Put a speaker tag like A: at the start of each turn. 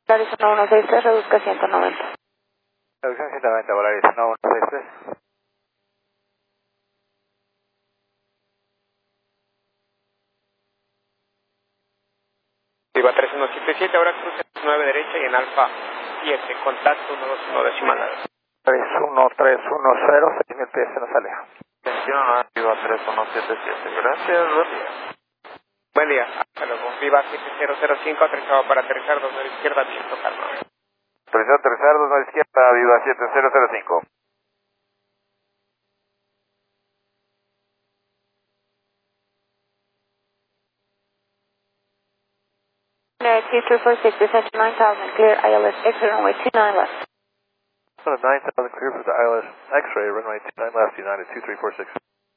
A: Volaris 1163, reduzca 190.
B: Reducción 190, Volaris 1163.
C: Viva 3177, ahora cruce 9 derecha y en alfa 7, contacto 121 decimal.
B: 1310, 6000 pies, se nos sale.
D: Atención, Viva 3177, gracias, buen día.
C: Buen día, hasta luego. Viva 7005, aterrizado para aterrizar 2 izquierda, viento calma.
D: Aterrizar 2 izquierda, Viva 7005.
A: T246, descent to 9000, clear ILS, exit runway 29 left.
B: So 9000 clear for the ILS X-ray, runway 29 left, United 2346.